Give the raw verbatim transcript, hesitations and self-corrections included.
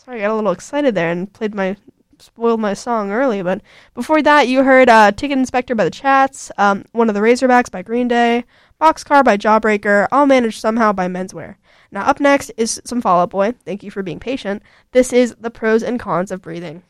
Sorry, I got a little excited there and played my spoiled my song early. But before that, you heard uh, Ticket Inspector by the Chats, um, One of the Razorbacks by Green Day, Boxcar by Jawbreaker, All Managed Somehow by Menswear. Now up next is some Fall Out Boy. Thank you for being patient. This is The Pros and Cons of Breathing.